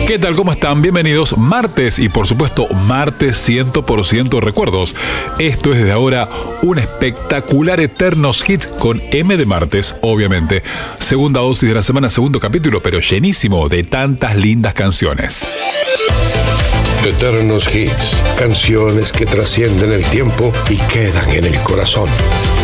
¿Qué tal? ¿Cómo están? Bienvenidos. Martes y por supuesto martes 100% recuerdos. Esto es desde ahora un espectacular Eternos Hits con M de martes, obviamente. Segunda dosis de la semana, segundo capítulo, pero llenísimo de tantas lindas canciones. Eternos Hits, canciones que trascienden el tiempo y quedan en el corazón.